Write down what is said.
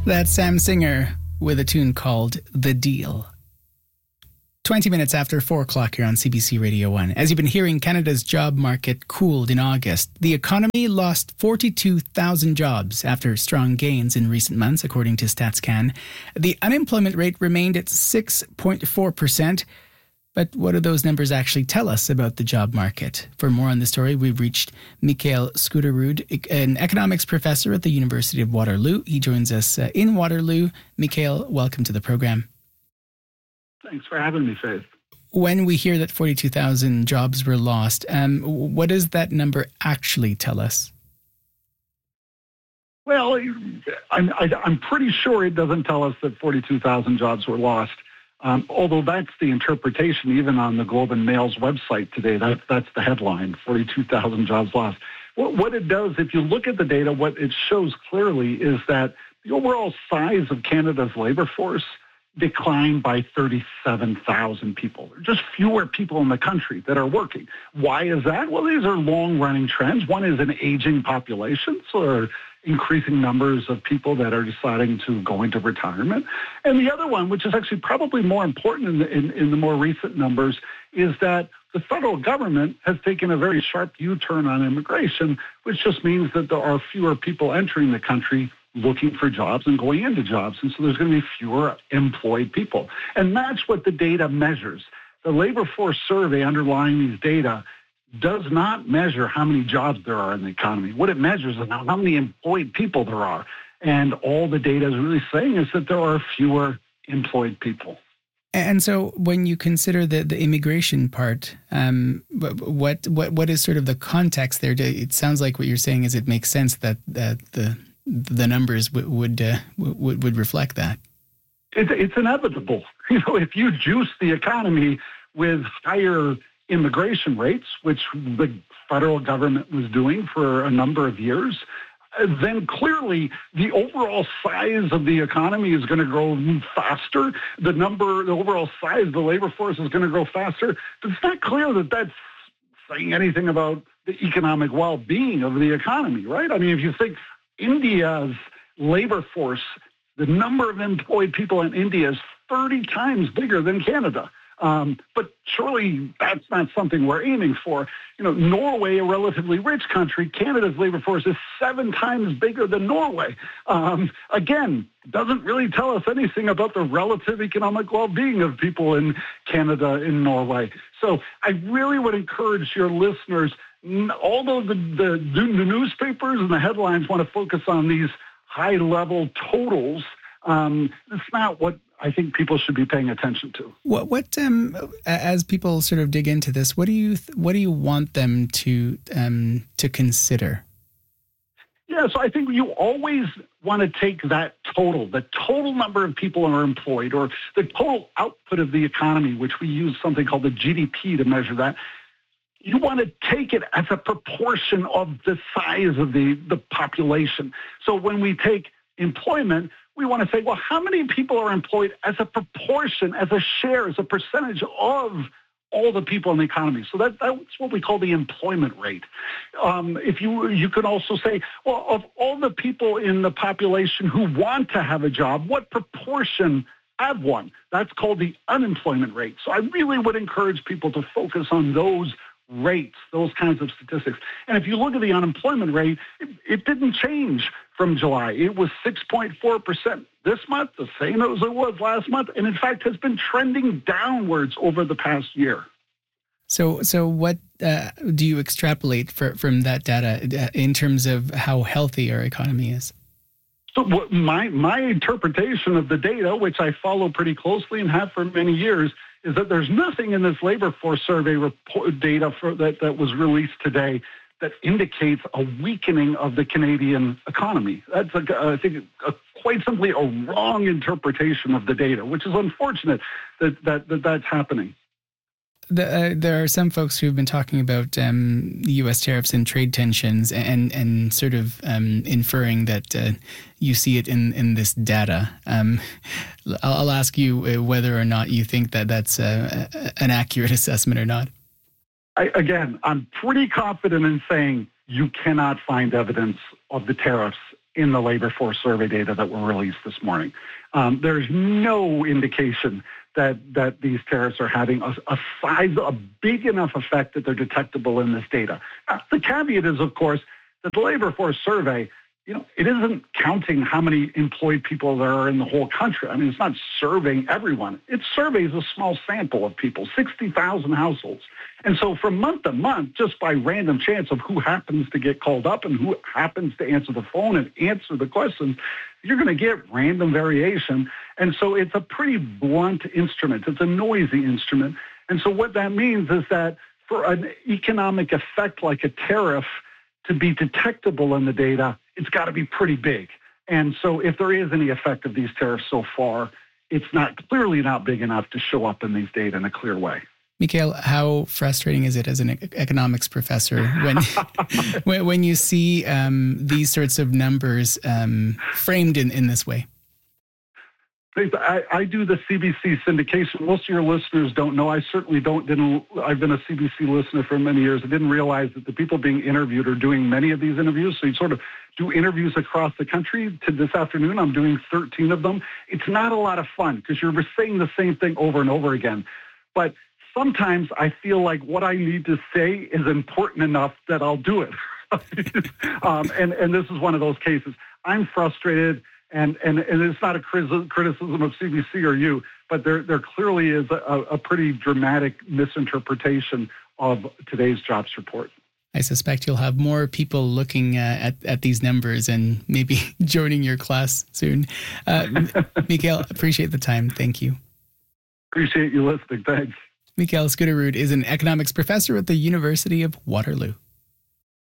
That's Sam Singer with a tune called The Deal. 20 minutes after 4 o'clock here on CBC Radio 1. As you've been hearing, Canada's job market cooled in August. The economy lost 42,000 jobs after strong gains in recent months, according to StatsCan. The unemployment rate remained at 6.4%. But what do those numbers actually tell us about the job market? For more on this story, we've reached Mikhail Skuterud, an economics professor at the University of Waterloo. He joins us in Waterloo. Mikhail, welcome to the program. Thanks for having me, Faith. When we hear that 42,000 jobs were lost, what does that number actually tell us? Well, I'm pretty sure it doesn't tell us that 42,000 jobs were lost. Although that's the interpretation, even on the Globe and Mail's website today. That's the headline, 42,000 jobs lost. What it does, if you look at the data, what it shows clearly is that the overall size of Canada's labor force declined by 37,000 people. There are just fewer people in the country that are working. Why is that? Well, these are long-running trends. One is an aging population, so there are increasing numbers of people that are deciding to go into retirement. And the other one, which is actually probably more important in the more recent numbers, is that the federal government has taken a very sharp U-turn on immigration, which just means that there are fewer people entering the country looking for jobs and going into jobs. And so there's going to be fewer employed people. And that's what the data measures. The labor force survey underlying these data does not measure how many jobs there are in the economy. What it measures is how many employed people there are. And all the data is really saying is that there are fewer employed people. And so when you consider the immigration part, what is sort of the context there? It sounds like what you're saying is it makes sense that the numbers would reflect that. It's inevitable. If you juice the economy with higher immigration rates, which the federal government was doing for a number of years, then clearly the overall size of the economy is going to grow faster. The overall size of the labor force is going to grow faster. But it's not clear that that's saying anything about the economic well-being of the economy, right? I mean, if you think India's labor force, the number of employed people in India is 30 times bigger than Canada. But surely that's not something we're aiming for. Norway, a relatively rich country, Canada's labor force is 7 times bigger than Norway. Again, doesn't really tell us anything about the relative economic well-being of people in Canada and Norway. So I really would encourage your listeners, although the newspapers and the headlines want to focus on these high-level totals, it's not what I think people should be paying attention to. What as people sort of dig into this, what do you want them to consider? Yeah, so I think you always want to take that total, the total number of people who are employed, or the total output of the economy, which we use something called the GDP to measure that. You want to take it as a proportion of the size of the population. So when we take employment, we want to say, well, how many people are employed as a proportion, as a share, as a percentage of all the people in the economy? So that's what we call the employment rate. If you could also say, well, of all the people in the population who want to have a job, what proportion have one? That's called the unemployment rate. So I really would encourage people to focus on those rates, those kinds of statistics. And if you look at the unemployment rate, it didn't change from July. It was 6.4% this month, the same as it was last month, and in fact has been trending downwards over the past year. So what do you extrapolate from that data in terms of how healthy our economy is? So what my interpretation of the data, which I follow pretty closely and have for many years, is that there's nothing in this labor force survey report data that was released today that indicates a weakening of the Canadian economy. That's, I think, quite simply a wrong interpretation of the data, which is unfortunate that's happening. There are some folks who have been talking about U.S. tariffs and trade tensions and sort of inferring that you see it in this data. I'll ask you whether or not you think that that's an accurate assessment or not. I'm pretty confident in saying you cannot find evidence of the tariffs in the labor force survey data that were released this morning. There's no indication that these tariffs are having a big enough effect that they're detectable in this data. The caveat is, of course, that the labor force survey, it isn't counting how many employed people there are in the whole country. I mean, it's not surveying everyone. It surveys a small sample of people, 60,000 households. And so from month to month, just by random chance of who happens to get called up and who happens to answer the phone and answer the questions, you're going to get random variation. And so it's a pretty blunt instrument. It's a noisy instrument. And so what that means is that for an economic effect like a tariff to be detectable in the data, it's got to be pretty big. And so if there is any effect of these tariffs so far, it's clearly not big enough to show up in these data in a clear way. Mikhail, how frustrating is it as an economics professor when you see these sorts of numbers framed in this way? I do the CBC syndication. Most of your listeners don't know. I certainly didn't. I've been a CBC listener for many years. I didn't realize that the people being interviewed are doing many of these interviews. So you sort of do interviews across the country. To this afternoon, I'm doing 13 of them. It's not a lot of fun because you're saying the same thing over and over again. But sometimes I feel like what I need to say is important enough that I'll do it. And this is one of those cases. I'm frustrated. And it's not a criticism of CBC or you, but there clearly is a pretty dramatic misinterpretation of today's jobs report. I suspect you'll have more people looking at these numbers and maybe joining your class soon. Mikhail, appreciate the time. Thank you. Appreciate you listening. Thanks. Mikhail Skutterud is an economics professor at the University of Waterloo.